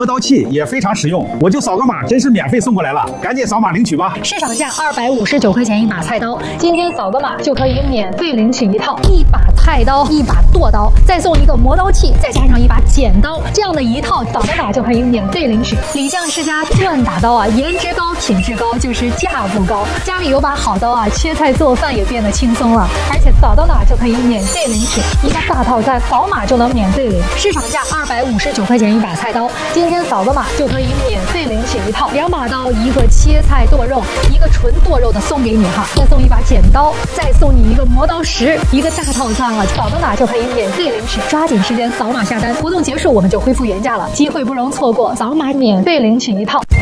磨刀器也非常实用，我就扫个码，真是免费送过来了，赶紧扫码领取吧。 市场价259块钱一把菜刀，今天扫个码就可以免费领取一套，一把菜刀，一把剁刀，再送一个磨刀器，再加上一把剪刀，这样的一套扫个码就可以免费领取。李酱世家锻打刀啊，颜值高，品质高，就是价不高。家里有把好刀啊，切菜做饭也变得轻松了，而且扫到哪就可以免费领取一个大套餐，扫码就能免费领。市场价259块钱一把菜刀，今天扫个码就可以免费领取一套，2把刀，一个切菜剁肉，一个纯剁肉的送给你哈，再送一把剪刀，再送你一个磨刀石，一个大套餐啊，扫到哪就可以免费领取，抓紧时间扫码下单，活动结束我们就恢复原价了，机会不容错过，扫码免费领取一套。